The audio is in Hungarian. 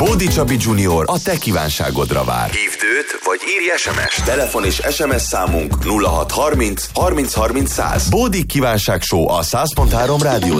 Bódi Csabi Junior a te kívánságodra vár. Hívd őt, vagy írj SMS-t. Telefon és SMS számunk 0630 30 30 100. Bódi kívánság show a 100.3 rádió